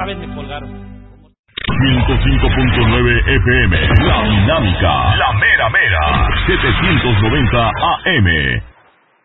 vez me colgaron. 105.9 FM, La Dinámica, La Mera Mera, 790 AM.